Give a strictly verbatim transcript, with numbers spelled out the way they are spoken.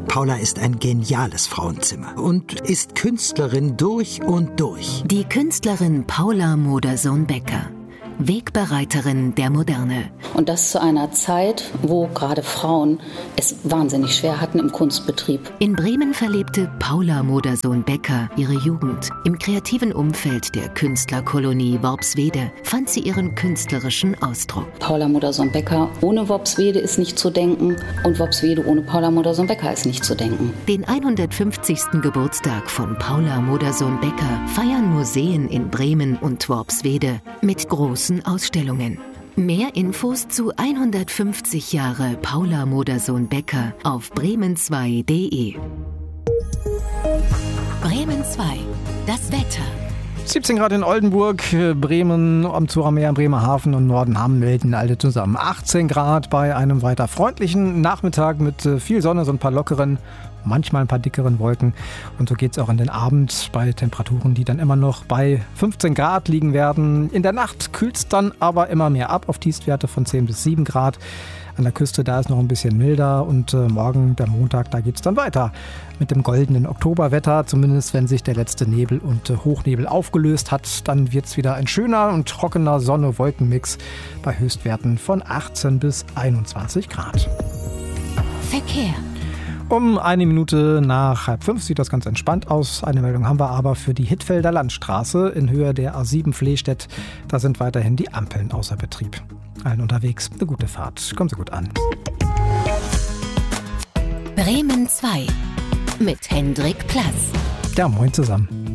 Paula ist ein geniales Frauenzimmer und ist Künstlerin durch und durch. Die Künstlerin Paula Modersohn-Becker, Wegbereiterin der Moderne. Und das zu einer Zeit, wo gerade Frauen es wahnsinnig schwer hatten im Kunstbetrieb. In Bremen verlebte Paula Modersohn-Becker ihre Jugend. Im kreativen Umfeld der Künstlerkolonie Worpswede fand sie ihren künstlerischen Ausdruck. Paula Modersohn-Becker ohne Worpswede ist nicht zu denken und Worpswede ohne Paula Modersohn-Becker ist nicht zu denken. Den hundertfünfzigsten Geburtstag von Paula Modersohn-Becker feiern Museen in Bremen und Worpswede mit großen Ausstellungen. Mehr Infos zu hundertfünfzig Jahre Paula Modersohn-Becker auf bremen zwei punkt de. Bremen zwei, das Wetter. siebzehn Grad in Oldenburg, Bremen, am Zurer Meer, Bremerhaven und Nordenham melden alle zusammen. achtzehn Grad bei einem weiter freundlichen Nachmittag mit viel Sonne, so ein paar lockeren, manchmal ein paar dickeren Wolken. Und so geht es auch in den Abend bei Temperaturen, die dann immer noch bei fünfzehn Grad liegen werden. In der Nacht kühlt es dann aber immer mehr ab auf Tiefstwerte von zehn bis sieben Grad. An der Küste, da ist noch ein bisschen milder und äh, morgen, der Montag, da geht es dann weiter mit dem goldenen Oktoberwetter. Zumindest wenn sich der letzte Nebel und äh, Hochnebel aufgelöst hat, dann wird es wieder ein schöner und trockener Sonne-Wolken-Mix bei Höchstwerten von achtzehn bis einundzwanzig Grad. Verkehr. Um eine Minute nach halb fünf sieht das ganz entspannt aus. Eine Meldung haben wir aber für die Hittfelder Landstraße in Höhe der A sieben Flehstedt. Da sind weiterhin die Ampeln außer Betrieb. Allen unterwegs eine gute Fahrt. Kommen Sie gut an. Bremen zwei mit Hendrik Plass. Ja, moin zusammen.